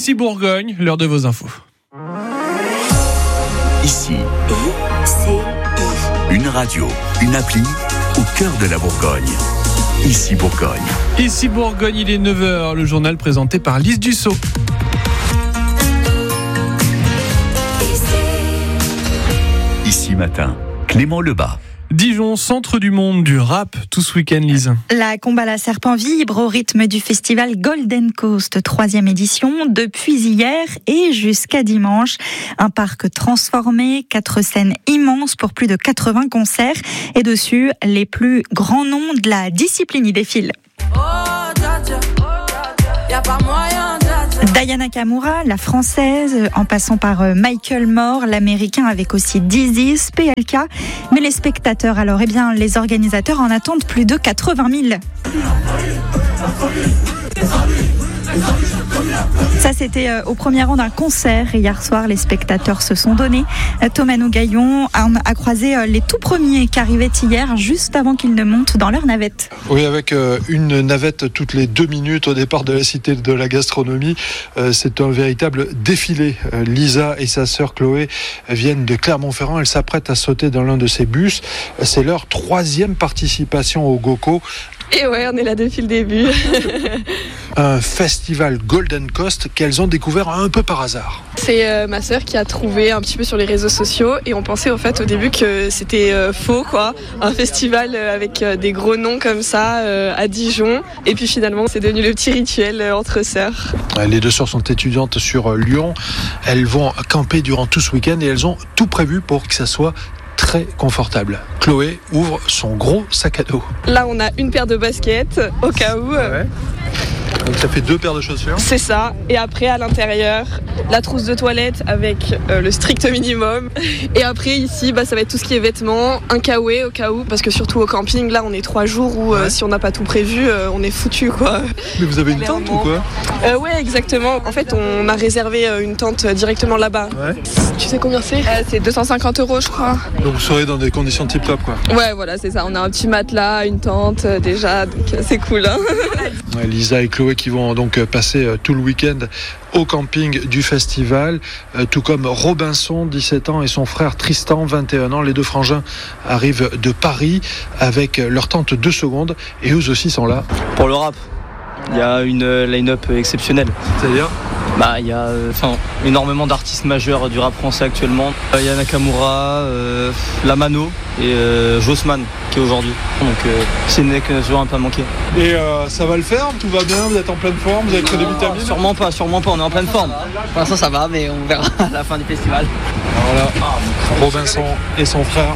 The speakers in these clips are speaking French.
Ici Bourgogne, l'heure de vos infos. Ici, une radio, une appli au cœur de la Bourgogne. Ici Bourgogne. Ici Bourgogne, il est 9h, le journal présenté par Lise Dussault. Ici matin, Clément Lebas. Dijon, centre du monde du rap, tout ce week-end, Lise. La Combe-à-la Serpent vibre au rythme du festival Golden Coast, 3e édition, depuis hier et jusqu'à dimanche. Un parc transformé, 4 scènes immenses pour plus de 80 concerts. Et dessus, les plus grands noms de la discipline y défilent. Diana Nakamura, la française, en passant par Michael Moore, l'américain, avec aussi Dizzy, PLK. Mais les spectateurs, alors, les organisateurs en attendent plus de 80 000. Ça, c'était au premier rang d'un concert. Et hier soir, les spectateurs se sont donnés. Thomas Nougaillon a croisé les tout premiers qui arrivaient hier, juste avant qu'ils ne montent dans leur navette. Oui, avec une navette toutes les 2 minutes au départ de la Cité de la Gastronomie. C'est un véritable défilé. Lisa et sa sœur Chloé viennent de Clermont-Ferrand. Elles s'apprêtent à sauter dans l'un de ces bus. C'est leur 3e participation au GoCo. Et ouais, on est là depuis le début. Un festival Golden Coast qu'elles ont découvert un peu par hasard. C'est ma sœur qui a trouvé un petit peu sur les réseaux sociaux et on pensait au début que c'était faux, quoi. Un festival avec des gros noms comme ça à Dijon. Et puis finalement, c'est devenu le petit rituel entre sœurs. Les 2 sœurs sont étudiantes sur Lyon. Elles vont camper durant tout ce week-end et elles ont tout prévu pour que ça soit très confortable. Chloé ouvre son gros sac à dos. Là, on a une paire de baskets au cas où. Ouais. Donc ça fait 2 paires de chaussures. C'est ça. Et après, à l'intérieur, la trousse de toilette avec le strict minimum. Et après, ici, ça va être tout ce qui est vêtements, un kawaii au cas où. Parce que surtout au camping, là, on est 3 jours où si on n'a pas tout prévu, on est foutu, quoi. Mais vous avez une tente ou quoi ? Ouais, exactement. En fait, on a réservé une tente directement là-bas. Ouais. Tu sais combien c'est ? C'est 250 €, je crois. Donc vous serez dans des conditions tip-top, quoi. Ouais, voilà, c'est ça. On a un petit matelas, une tente déjà, donc c'est cool. Hein. Ouais, Lisa et Chloé qui vont donc passer tout le week-end au camping du festival, tout comme Robinson, 17 ans, et son frère Tristan, 21 ans. Les 2 frangins arrivent de Paris avec leur tente 2 secondes et eux aussi sont là. Pour le rap, il y a une line-up exceptionnelle. C'est-à-dire ? Il y a énormément d'artistes majeurs du rap français actuellement. Il y a Nakamura, Lamano et Jossman qui est aujourd'hui. Donc c'est une que je un peu manqué. Et ça va le faire ? Tout va bien ? Vous êtes en pleine forme ? Vous avez pris des vitamines ? Sûrement pas, on est en pleine forme. Pour l'instant ça va, mais on verra à la fin du festival. Voilà, Robinson et son frère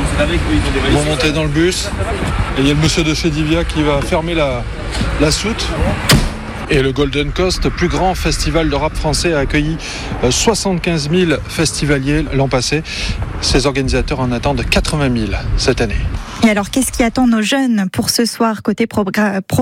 vont monter dans le bus. Et il y a le monsieur de chez Divia qui va fermer la soute. Et le Golden Coast, plus grand festival de rap français, a accueilli 75 000 festivaliers l'an passé. Ses organisateurs en attendent 80 000 cette année. Et alors, qu'est-ce qui attend nos jeunes pour ce soir côté programmation ?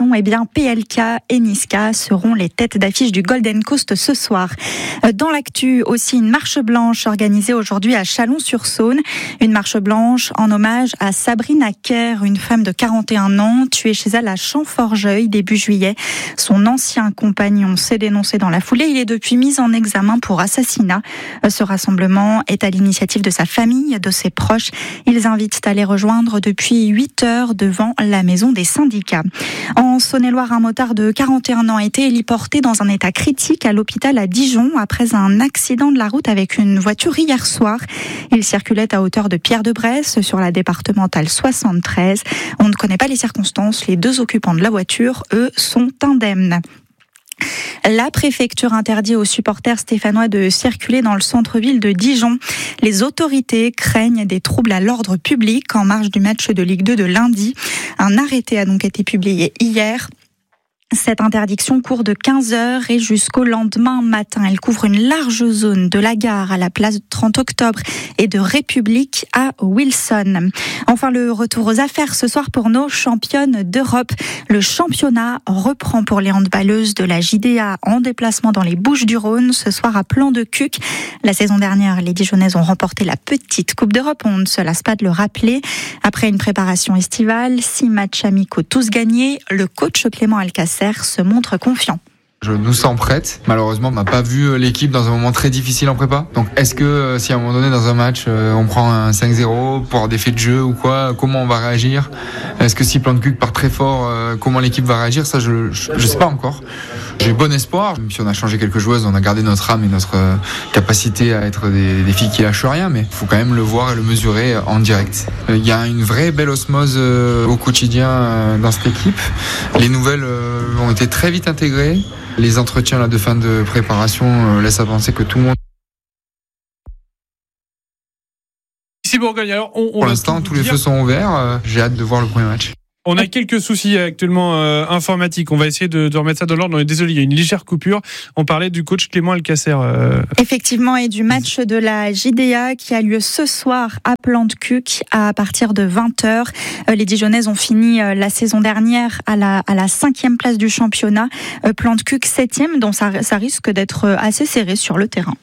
PLK et Niska seront les têtes d'affiche du Golden Coast ce soir. Dans l'actu, aussi une marche blanche organisée aujourd'hui à Chalon-sur-Saône. Une marche blanche en hommage à Sabrina Kerr, une femme de 41 ans, tuée chez elle à Champforgeuil début juillet. Son ancien compagnon s'est dénoncé dans la foulée. Il est depuis mis en examen pour assassinat. Ce rassemblement est à l'initiative de sa famille, de ses proches. Ils invitent à les rejoindre depuis 8 heures devant la maison des syndicats. En Saône-et-Loire, un motard de 41 ans a été héliporté dans un état critique à l'hôpital à Dijon après un accident de la route avec une voiture hier soir. Il circulait à hauteur de Pierre-de-Bresse sur la départementale 73. On ne connaît pas les circonstances. Les 2 occupants de la voiture, eux, sont indemnes. La préfecture interdit aux supporters stéphanois de circuler dans le centre-ville de Dijon. Les autorités craignent des troubles à l'ordre public en marge du match de Ligue 2 de lundi. Un arrêté a donc été publié hier. Cette interdiction court de 15h et jusqu'au lendemain matin. Elle couvre une large zone de la gare à la place 30 octobre et de République à Wilson. Enfin, le retour aux affaires ce soir pour nos championnes d'Europe. Le championnat reprend pour les handballeuses de la JDA en déplacement dans les Bouches-du-Rhône ce soir à Plan-de-Cuc. La saison dernière, les Dijonnaises ont remporté la petite Coupe d'Europe. On ne se lasse pas de le rappeler. Après une préparation estivale, 6 matchs amicaux tous gagnés, le coach Clément Alcacer se montre confiant. Je nous sens prête. Malheureusement, on n'a pas vu l'équipe dans un moment très difficile en prépa. Donc, est-ce que si à un moment donné dans un match, on prend un 5-0 pour des faits de jeu ou quoi, comment on va réagir ? Est-ce que si Plante Cuc part très fort, comment l'équipe va réagir ? Ça, je sais pas encore. J'ai bon espoir. Même si on a changé quelques joueuses, on a gardé notre âme et notre capacité à être des filles qui lâchent rien, mais il faut quand même le voir et le mesurer en direct. Il y a une vraie belle osmose au quotidien dans cette équipe. Les nouvelles ont été très vite intégrées. Les entretiens là, de fin de préparation laissent à penser que tout le monde... Ici Bourgogne, alors pour l'instant, tous les feux sont ouverts. J'ai hâte de voir le premier match. On a quelques soucis actuellement informatiques. On va essayer de remettre ça dans l'ordre. On est désolé, il y a une légère coupure. On parlait du coach Clément Alcacer. Effectivement, et du match de la JDA qui a lieu ce soir à Plante Cuc à partir de 20h. Les Dijonnaises ont fini la saison dernière à la 5e place du championnat. Plante Cuc 7e, donc ça risque d'être assez serré sur le terrain.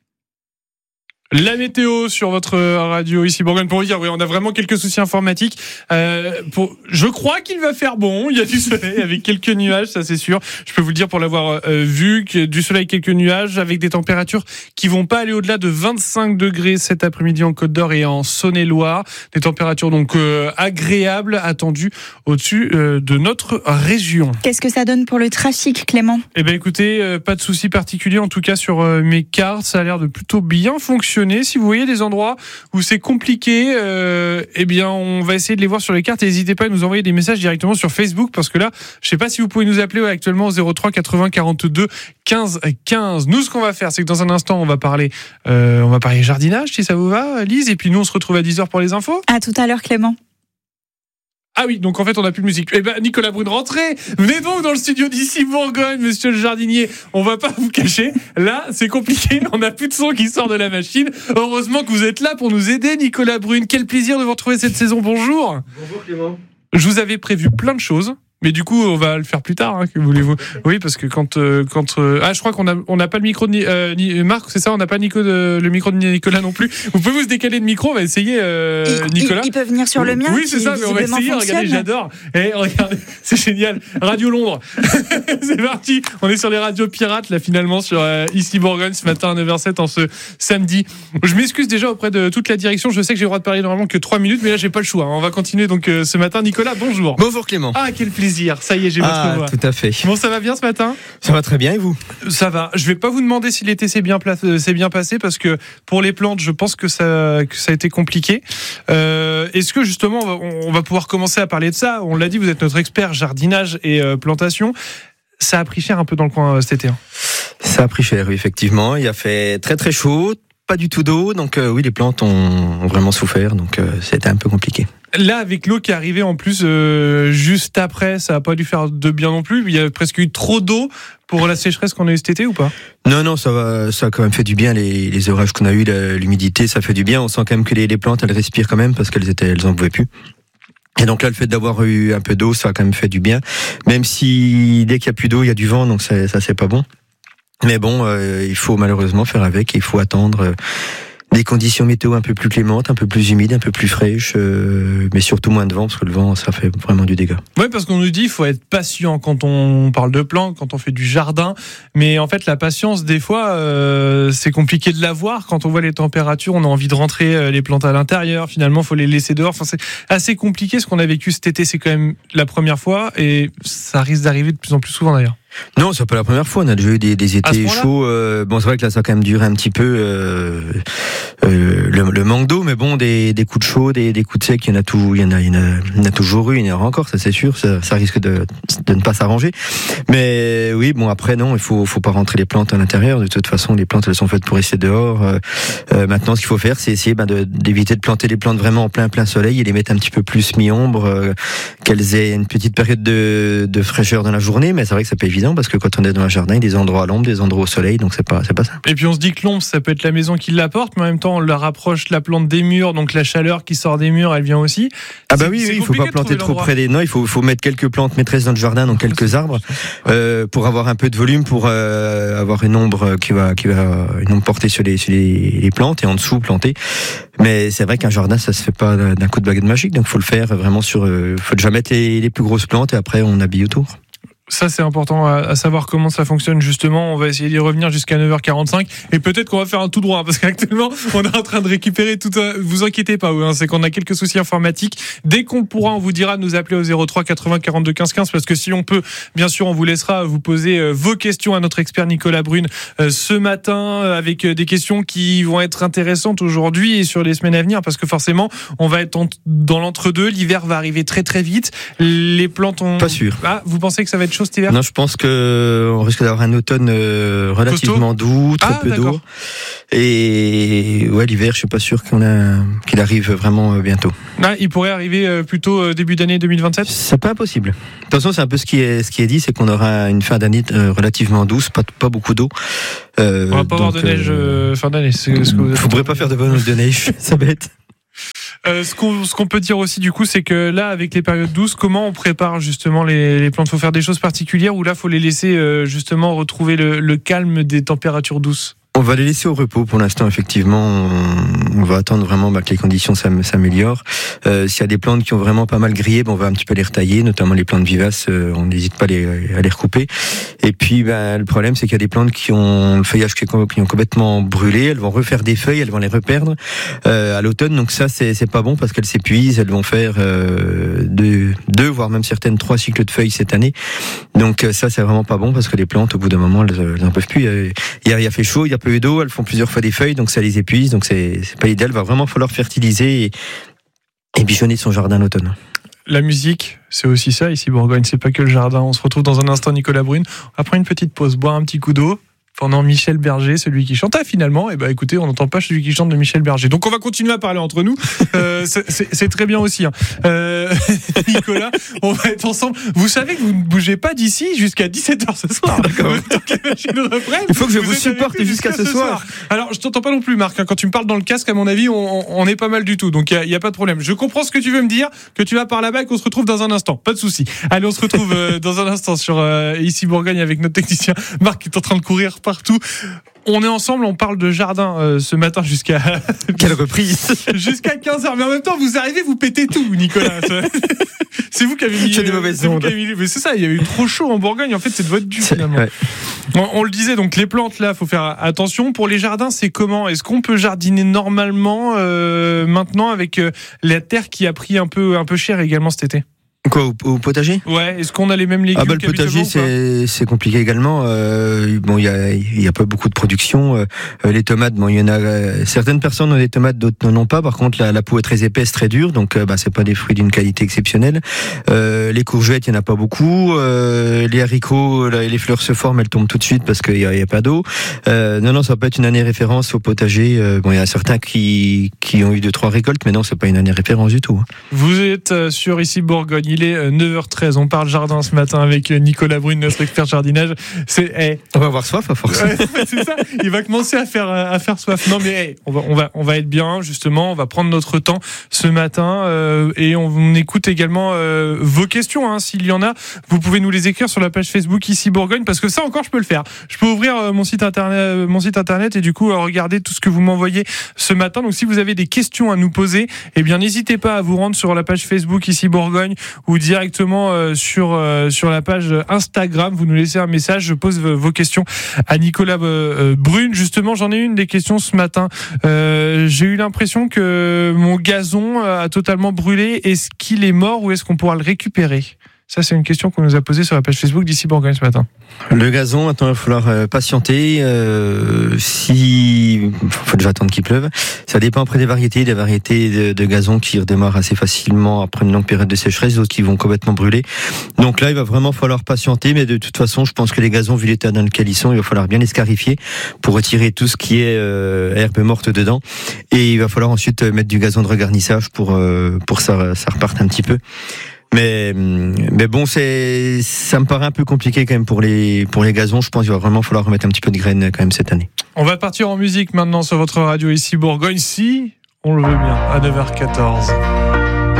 La météo sur votre radio ici Bourgogne pour vous dire, oui, on a vraiment quelques soucis informatiques. Je crois qu'il va faire bon. Il y a du soleil avec quelques nuages, ça c'est sûr. Je peux vous le dire pour l'avoir vu, du soleil, quelques nuages avec des températures qui vont pas aller au-delà de 25 degrés cet après-midi en Côte d'Or et en Saône-et-Loire. Des températures donc agréables attendues au-dessus de notre région. Qu'est-ce que ça donne pour le trafic, Clément ? Eh ben écoutez, pas de soucis particuliers en tout cas sur mes cartes. Ça a l'air de plutôt bien fonctionner. Si vous voyez des endroits où c'est compliqué, eh bien, on va essayer de les voir sur les cartes. Et n'hésitez pas à nous envoyer des messages directement sur Facebook parce que là, je sais pas si vous pouvez nous appeler actuellement au 03 80 42 15 15. Nous, ce qu'on va faire, c'est que dans un instant, on va parler jardinage, si ça vous va, Lise. Et puis nous, on se retrouve à 10h pour les infos. À tout à l'heure, Clément. Ah oui, donc en fait on n'a plus de musique. Eh ben Nicolas Brune, rentrez. Venez donc dans le studio d'ici Bourgogne, monsieur le jardinier. On va pas vous cacher. Là, c'est compliqué. On n'a plus de son qui sort de la machine. Heureusement que vous êtes là pour nous aider, Nicolas Brune. Quel plaisir de vous retrouver cette saison. Bonjour. Bonjour Clément. Je vous avais prévu plein de choses. Mais du coup, on va le faire plus tard, que voulez-vous ? Oui, parce que je crois qu'on n'a pas le micro de Marc, c'est ça, on n'a pas le micro de Nicolas non plus. Vous pouvez vous décaler de micro, on va essayer, Nicolas. Il peut venir sur le mien. Oui, c'est ça, mais on va essayer. Fonctionne. Regardez, j'adore. Regardez, c'est génial. Radio Londres. C'est parti. On est sur les radios pirates, là, finalement, sur ici Bourgogne, ce matin à 9h07, en ce samedi. Je m'excuse déjà auprès de toute la direction. Je sais que j'ai le droit de parler normalement que 3 minutes, mais là, j'ai pas le choix. On va continuer donc ce matin. Nicolas, bonjour. Bonjour Clément. Ah, quel plaisir. Ça y est, j'ai votre voix. Tout à fait. Bon, ça va bien ce matin ? Ça va très bien et vous ? Ça va. Je vais pas vous demander si l'été s'est bien passé parce que pour les plantes, je pense que ça a été compliqué. Est-ce que justement, on va pouvoir commencer à parler de ça ? On l'a dit, vous êtes notre expert jardinage et plantation. Ça a pris cher un peu dans le coin cet été. Ça a pris cher, oui, effectivement. Il a fait très très chaud, pas du tout d'eau, donc oui, les plantes ont vraiment souffert, donc c'était un peu compliqué. Là, avec l'eau qui est arrivée en plus juste après, ça n'a pas dû faire de bien non plus. Il y a presque eu trop d'eau pour la sécheresse qu'on a eu cet été ou pas ? Non, ça a quand même fait du bien. Les orages qu'on a eu, l'humidité, ça fait du bien. On sent quand même que les plantes, elles respirent quand même parce qu'elles en pouvaient plus. Et donc là, le fait d'avoir eu un peu d'eau, ça a quand même fait du bien. Même si dès qu'il y a plus d'eau, il y a du vent, donc ça c'est pas bon. Mais bon, il faut malheureusement faire avec. Il faut attendre des conditions météo un peu plus clémentes, un peu plus humides, un peu plus fraîches, mais surtout moins de vent, parce que le vent, ça fait vraiment du dégât. Oui, parce qu'on nous dit qu'il faut être patient quand on parle de plantes, quand on fait du jardin, mais en fait la patience, des fois, c'est compliqué de l'avoir. Quand on voit les températures, on a envie de rentrer les plantes à l'intérieur, finalement il faut les laisser dehors. Enfin, c'est assez compliqué ce qu'on a vécu cet été, c'est quand même la première fois, et ça risque d'arriver de plus en plus souvent d'ailleurs. Non, c'est pas la première fois. On a déjà eu des étés chauds. Bon, c'est vrai que là, ça a quand même duré un petit peu le manque d'eau, mais bon, des coups de chaud, des coups de sec, il y en a toujours eu, il y en aura encore, ça c'est sûr. Ça risque de ne pas s'arranger. Mais oui, bon, après non, il faut pas rentrer les plantes à l'intérieur. De toute façon, les plantes elles sont faites pour rester dehors. Maintenant, ce qu'il faut faire, c'est essayer d'éviter de planter les plantes vraiment en plein soleil et les mettre un petit peu plus mi-ombre, qu'elles aient une petite période de fraîcheur dans la journée. Mais c'est vrai que ça peut évident parce que quand on est dans un jardin, il y a des endroits à l'ombre, des endroits au soleil, donc c'est pas ça. Et puis on se dit que l'ombre, ça peut être la maison qui l'apporte, mais en même temps on la rapproche la plante des murs, donc la chaleur qui sort des murs, elle vient aussi. Ah bah oui, il faut pas planter trop près des. Non, il faut mettre quelques plantes maîtresses dans le jardin, donc quelques arbres, pour avoir un peu de volume, pour avoir une ombre qui va une ombre portée sur les plantes et en dessous planter. Mais c'est vrai qu'un jardin, ça se fait pas d'un coup de baguette magique, donc faut le faire vraiment faut déjà mettre les plus grosses plantes et après on habille autour. Ça, c'est important à savoir comment ça fonctionne, justement. On va essayer d'y revenir jusqu'à 9h45. Et peut-être qu'on va faire un tout droit, parce qu'actuellement, on est en train de récupérer tout. Vous inquiétez pas, c'est qu'on a quelques soucis informatiques. Dès qu'on pourra, on vous dira de nous appeler au 03 80 42 15 15, parce que si on peut, bien sûr, on vous laissera vous poser vos questions à notre expert Nicolas Brune ce matin, avec des questions qui vont être intéressantes aujourd'hui et sur les semaines à venir, parce que forcément, on va être dans l'entre-deux. L'hiver va arriver très très vite. Les plantes ont... Pas sûr. Ah, vous pensez que ça va être chaud cet hiver ? Non, je pense qu'on risque d'avoir un automne relativement doux, très peu d'eau. Et ouais, l'hiver, je suis pas sûr qu'il arrive vraiment bientôt. Ah, il pourrait arriver plutôt début d'année 2027 ? C'est pas impossible. De toute façon, c'est un peu ce qui est dit, c'est qu'on aura une fin d'année relativement douce, pas beaucoup d'eau. On va pas avoir de neige fin d'année. C'est ce que vous faudrait pas faire de bonus de neige, ça bête. Ce qu'on peut dire aussi du coup, c'est que là, avec les périodes douces, comment on prépare justement les plantes ? Faut faire des choses particulières ou là, faut les laisser justement retrouver le calme des températures douces ? On va les laisser au repos pour l'instant, effectivement. On va attendre vraiment que les conditions s'améliorent. S'il y a des plantes qui ont vraiment pas mal grillé, on va un petit peu les retailler, notamment les plantes vivaces. On n'hésite pas à les recouper. Et puis, le problème, c'est qu'il y a des plantes qui ont le feuillage qui ont complètement brûlé. Elles vont refaire des feuilles, elles vont les reperdre à l'automne. Donc ça, c'est pas bon parce qu'elles s'épuisent. Elles vont faire deux, voire même certaines 3 cycles de feuilles cette année. Donc ça, c'est vraiment pas bon parce que les plantes, au bout d'un moment, elles n'en peuvent plus. Il a fait chaud, il y a peu d'eau, elles font plusieurs fois des feuilles, donc ça les épuise, donc c'est pas idéal. Il va vraiment falloir fertiliser et bichonner son jardin l'automne. La musique, c'est aussi ça ici Bourgogne, c'est pas que le jardin. On se retrouve dans un instant, Nicolas Brune. Après une petite pause, boire un petit coup d'eau pendant Michel Berger, celui qui chante. Ah, finalement, écoutez, on n'entend pas celui qui chante de Michel Berger. Donc on va continuer à parler entre nous. C'est très bien aussi. Nicolas, on va être ensemble. Vous savez que vous ne bougez pas d'ici jusqu'à 17h ce soir. D'accord. Il faut que je vous supporte jusqu'à ce soir. Alors, je t'entends pas non plus, Marc. Quand tu me parles dans le casque, à mon avis, on est pas mal du tout. Donc il y a pas de problème. Je comprends ce que tu veux me dire, que tu vas par là-bas et qu'on se retrouve dans un instant. Pas de souci. Allez, on se retrouve dans un instant sur ici Bourgogne avec notre technicien Marc qui est en train de courir partout. On est ensemble, on parle de jardin ce matin jusqu'à... Quelle reprise. Jusqu'à 15h. Mais en même temps, vous arrivez, vous pétez tout, Nicolas. C'est vous qui avez mis... J'ai des mauvaises ondes. Mais c'est ça, il y a eu trop chaud en Bourgogne. En fait, c'est de votre dû, finalement. Ouais. On le disait, donc les plantes, là, il faut faire attention. Pour les jardins, c'est comment ? Est-ce qu'on peut jardiner normalement maintenant avec la terre qui a pris un peu cher également cet été ? Quoi, au potager ? Ouais, est-ce qu'on a les mêmes légumes ? Le potager, c'est compliqué également. Il y a pas beaucoup de production. Les tomates, il y en a. Certaines personnes ont des tomates, d'autres n'en ont pas. Par contre, la peau est très épaisse, très dure, donc c'est pas des fruits d'une qualité exceptionnelle. Les courgettes, il y en a pas beaucoup. Les haricots, les fleurs se forment, elles tombent tout de suite parce qu'il y a pas d'eau. Non, ça peut être une année référence au potager. Il y a certains qui ont eu 2-3 récoltes, mais non, c'est pas une année référence du tout. Vous êtes sur ici Bourgogne. Il est 9h13, on parle jardin ce matin avec Nicolas Brune, notre expert jardinage. On va avoir soif à force. Ouais, c'est ça, il va commencer à faire soif. Non mais on va être bien, justement, on va prendre notre temps ce matin et on écoute également vos questions, s'il y en a. Vous pouvez nous les écrire sur la page Facebook ici Bourgogne, parce que ça encore je peux le faire. Je peux ouvrir mon site internet et du coup regarder tout ce que vous m'envoyez ce matin. Donc si vous avez des questions à nous poser, n'hésitez pas à vous rendre sur la page Facebook ici Bourgogne ou directement sur la page Instagram. Vous nous laissez un message, je pose vos questions à Nicolas Brune. Justement, j'en ai une des questions ce matin. J'ai eu l'impression que mon gazon a totalement brûlé. Est-ce qu'il est mort ou est-ce qu'on pourra le récupérer ? Ça, c'est une question qu'on nous a posée sur la page Facebook d'ici Bourgogne ce matin. Le gazon, il va falloir patienter. Il faut déjà attendre qu'il pleuve. Ça dépend après des variétés de gazon qui redémarrent assez facilement après une longue période de sécheresse, d'autres qui vont complètement brûler. Donc là, il va vraiment falloir patienter, mais de toute façon, je pense que les gazons, vu l'état dans lequel ils sont, il va falloir bien les scarifier pour retirer tout ce qui est herbe morte dedans. Et il va falloir ensuite mettre du gazon de regarnissage pour ça reparte un petit peu. Mais bon, ça me paraît un peu compliqué quand même pour les gazons. Je pense qu'il va vraiment falloir remettre un petit peu de graines quand même cette année. On va partir en musique maintenant sur votre radio ici Bourgogne, si on le veut bien, à 9h14.